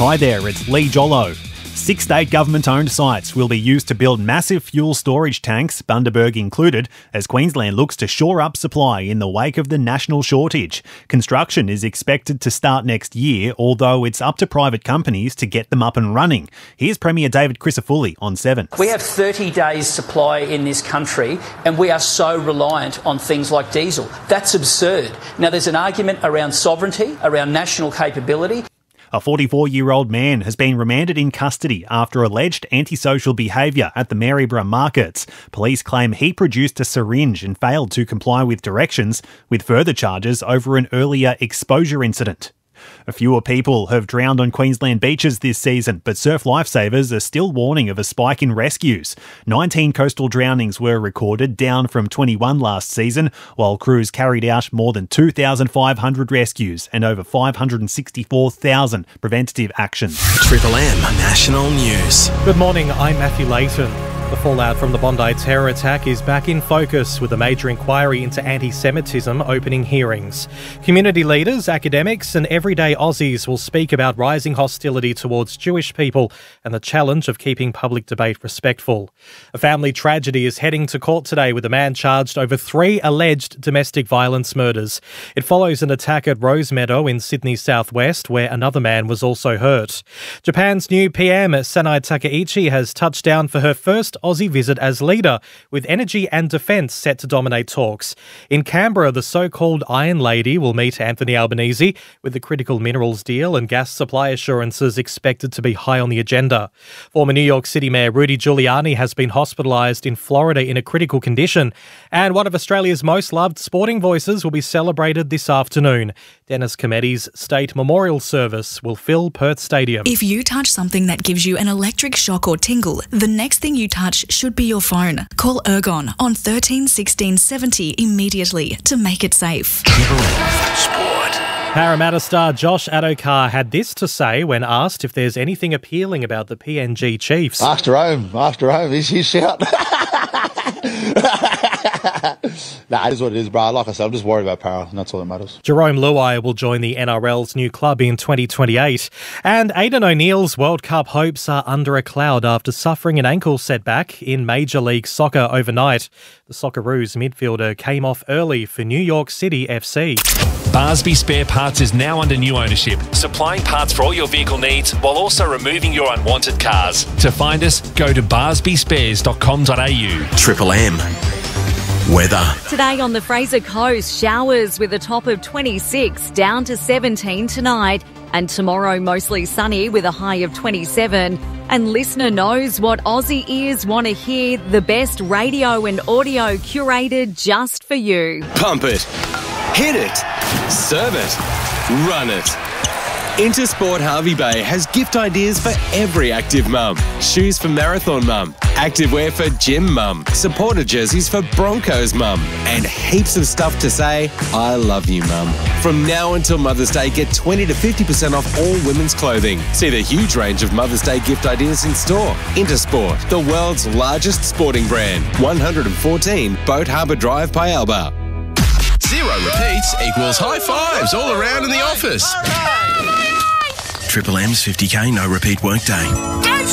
Hi there, it's Lee Jollo. 6 state government-owned sites will be used to build massive fuel storage tanks, Bundaberg included, as Queensland looks to shore up supply in the wake of the national shortage. Construction is expected to start next year, although it's up to private companies to get them up and running. Here's Premier David Crisafulli on 7. We have 30 days supply in this country and we are so reliant on things like diesel. That's absurd. Now, there's an argument around sovereignty, around national capability. A 44-year-old man has been remanded in custody after alleged antisocial behaviour at the Maryborough markets. Police claim he produced a syringe and failed to comply with directions, with further charges over an earlier exposure incident. Fewer people have drowned on Queensland beaches this season, but surf lifesavers are still warning of a spike in rescues. 19 coastal drownings were recorded, down from 21 last season, while crews carried out more than 2,500 rescues and over 564,000 preventative actions. Triple M National News. Good morning, I'm Matthew Layton. The fallout from the Bondi terror attack is back in focus, with a major inquiry into anti-Semitism opening hearings. Community leaders, academics and everyday Aussies will speak about rising hostility towards Jewish people and the challenge of keeping public debate respectful. A family tragedy is heading to court today, with a man charged over 3 alleged domestic violence murders. It follows an attack at Rosemeadow in Sydney's southwest, where another man was also hurt. Japan's new PM, Sanai Takaichi, has touched down for her first Aussie visit as leader, with energy and defence set to dominate talks. In Canberra, the so-called Iron Lady will meet Anthony Albanese, with the critical minerals deal and gas supply assurances expected to be high on the agenda. Former New York City Mayor Rudy Giuliani has been hospitalised in Florida in a critical condition, and one of Australia's most loved sporting voices will be celebrated this afternoon. Dennis Cometti's State Memorial Service will fill Perth Stadium. If you touch something that gives you an electric shock or tingle, the next thing you touch should be your phone. Call Ergon on 13 16 70 immediately to make it safe. Sport. Parramatta star Josh Adokar had this to say when asked if there's anything appealing about the PNG Chiefs. After home, he's his shout. Nah, it is what it is, bro. Like I said, I'm just worried about Para, and that's all that matters. Jerome Luai will join the NRL's new club in 2028. And Aidan O'Neill's World Cup hopes are under a cloud after suffering an ankle setback in Major League Soccer overnight. The Socceroos midfielder came off early for New York City FC. Barsby Spare Parts is now under new ownership, supplying parts for all your vehicle needs while also removing your unwanted cars. To find us, go to barsbyspares.com.au. Triple M. Weather. Today on the Fraser Coast, showers with a top of 26, down to 17 tonight. And tomorrow, mostly sunny with a high of 27. And listener knows what Aussie ears want to hear, the best radio and audio curated just for you. Pump it. Hit it. Serve it. Run it. Intersport Harvey Bay has gift ideas for every active mum. Shoes for marathon mum, activewear for gym mum, supporter jerseys for Broncos mum, and heaps of stuff to say, I love you mum. From now until Mother's Day, get 20 to 50% off all women's clothing. See the huge range of Mother's Day gift ideas in store. Intersport, the world's largest sporting brand. 114 Boat Harbour Drive, Pialba. 0 repeats equals high fives all around in the office. Triple M's 50K no repeat workday.